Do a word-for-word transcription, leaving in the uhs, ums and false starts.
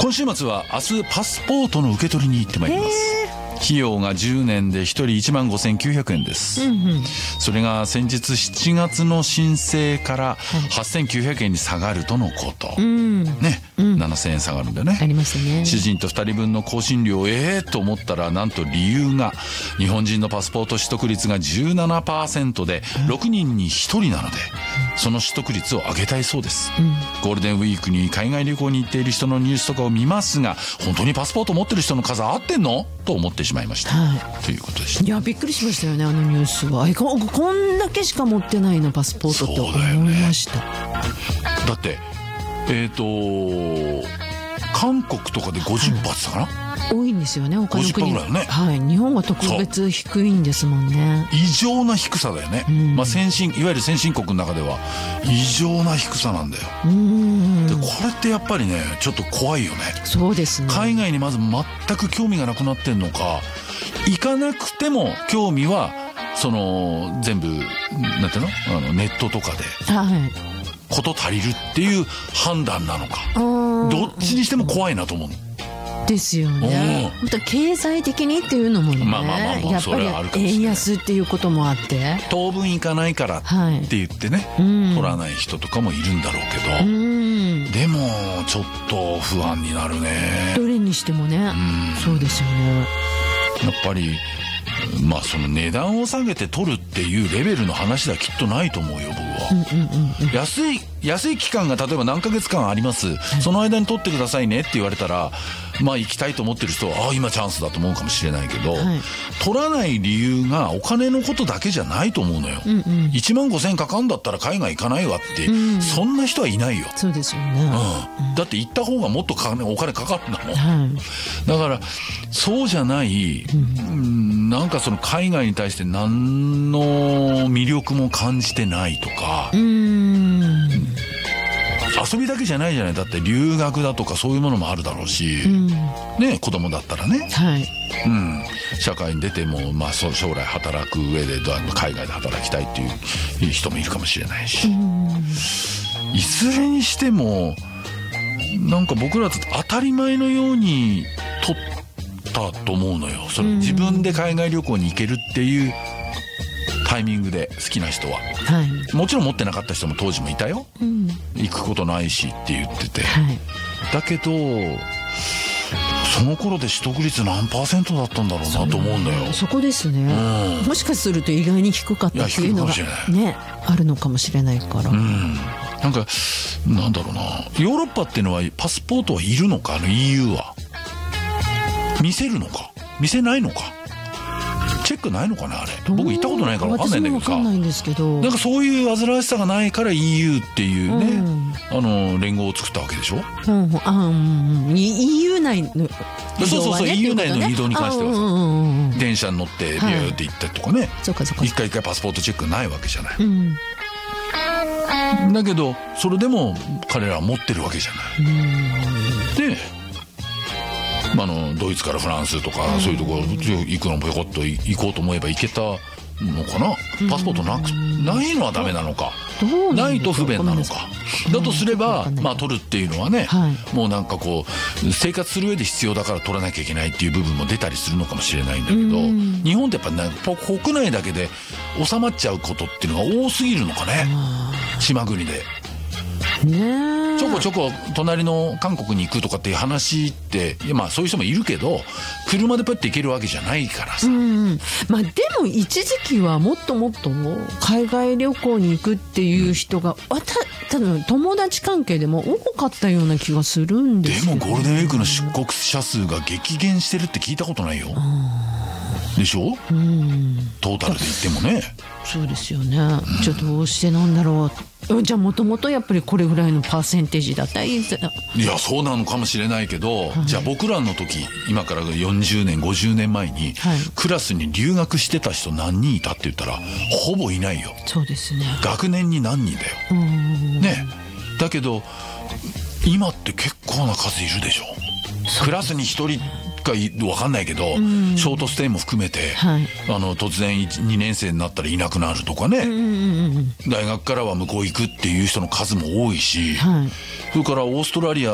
今週末は明日パスポートの受け取りに行ってまいります。費用がじゅうねんでひとりいちまんごせんきゅうひゃくえんです、うんうん、それが先日しちがつの申請からはっせんきゅうひゃくえんに下がるとのこと、うん、ね、うん、ななせんえん下がるんだよね。 ありますね。 主人とふたりぶんの更新料ええー、と思ったらなんと理由が日本人のパスポート取得率が じゅうななパーセント でろくにんにひとりなので、その取得率を上げたいそうです、うん、ゴールデンウィークに海外旅行に行っている人のニュースとかを見ますが、本当にパスポート持ってる人の数合ってんのと思ってしまいました、はい、ということでした。 いやびっくりしましたよね、あのニュースは。こ, こんだけしか持ってないのパスポートって思いました。 だ, だってえっ、ー、と韓国とかでごじゅっぱつだかな、 はい、多いんですよね他の国。 ごじゅっパーセントぐらいね、 はい、日本は特別低いんですもんね。 異常な低さだよね、うん、まあ、先進いわゆる先進国の中では異常な低さなんだよ。うん、でこれってやっぱりねちょっと怖いよね。 そうですね。 海外にまず全く興味がなくなってんのか、行かなくても興味はその全部なんていうの、あのネットとかで、はい、こと足りるっていう判断なのか、どっちにしても怖いなと思うですよね。また経済的にっていうのもね、 まあまあまあまあ、 やっぱり円安っていうこともあって当分行かないからって言ってね、はい、取らない人とかもいるんだろうけど、うん、でもちょっと不安になるね。 どれにしてもね、うん、そうですよね。 やっぱりまあその値段を下げて取るっていうレベルの話ではきっとないと思うよ僕は、うんうんうんうん、安い安い期間が例えば何ヶ月間あります、はい、その間に取ってくださいねって言われたら、まあ行きたいと思ってる人はああ今チャンスだと思うかもしれないけど、はい、取らない理由がお金のことだけじゃないと思うのよ、うんうん、いちまんごせんえんかかんだったら海外行かないわって、うん、そんな人はいないよ。 そうですよね、 うん、だって行った方がもっとお金かかるんだもん、はい、だからそうじゃない、うん、なんかその海外に対して何の魅力も感じてないとか、うーん、遊びだけじゃないじゃない。だって留学だとかそういうものもあるだろうし、うん、ね、子供だったらね、はい、うん、社会に出ても、まあ、将来働く上で海外で働きたいっていう人もいるかもしれないし、うん、いずれにしてもなんか僕らって当たり前のように取ったと思うのよ。それ自分で海外旅行に行けるっていうタイミングで好きな人は、はい、もちろん持ってなかった人も当時もいたよ、うん、行くことないしって言ってて、はい、だけどその頃で取得率何パーセントだったんだろうなと思うんだよ。 そこですね、うん、もしかすると意外に低かったっていうのがねあるのかもしれないから、うん、 なんかなんだろうな、ヨーロッパっていうのはパスポートはいるのか、あの イーユー は見せるのか見せないのかチェックないのかなあれ。僕行ったことないから分かんないんだけどさ、 私も分かんないんですけど、 なんかそういう煩わしさがないから イーユー っていうね、うん、あの連合を作ったわけでしょ、うんうん、あ、うん、イーユー 内の移動はね、そうそうそう、 イーユー 内の移動に関してはさ、うんうんうん、電車に乗ってビューって行ったりとかね、はい、そうかそうか、一回一回パスポートチェックないわけじゃない、うん、だけどそれでも彼らは持ってるわけじゃない、うん、であのドイツからフランスとか、うん、そういうところ行くのもよかった行こうと思えば行けたのかな。パスポートなくないのはダメなのか、ないと不便なのか、だとすれば、まあ取るっていうのはね、はい、もうなんかこう生活する上で必要だから取らなきゃいけないっていう部分も出たりするのかもしれないんだけど、日本ってやっぱね国内だけで収まっちゃうことっていうのが多すぎるのかね、島国で。ね、ちょこちょこ隣の韓国に行くとかっていう話って、まあそういう人もいるけど車でパッて行けるわけじゃないからさ、うん、 まあでも一時期はもっともっと海外旅行に行くっていう人が、うん、多分友達関係でも多かったような気がするんですよ、ね、 でもゴールデンウィークの出国者数が激減してるって聞いたことないよ、でしょ、うん、トータルで言ってもね。 そうですよね、うん、じゃあどうしてなんだろう。じゃあもともとやっぱりこれぐらいのパーセンテージだったり、いやそうなのかもしれないけど、はい、じゃあ僕らの時今からよんじゅうねんごじゅうねんまえに、はい、クラスに留学してた人何人いたって言ったらほぼいないよ。 そうですね、 学年に何人だよ、うんね、だけど今って結構な数いるでしょ。クラスにひとりか分かんないけど、うん、ショートステイも含めて、はい、あの突然にねん生になったらいなくなるとかね、うんうんうん、大学からは向こう行くっていう人の数も多いし、はい、それからオーストラリア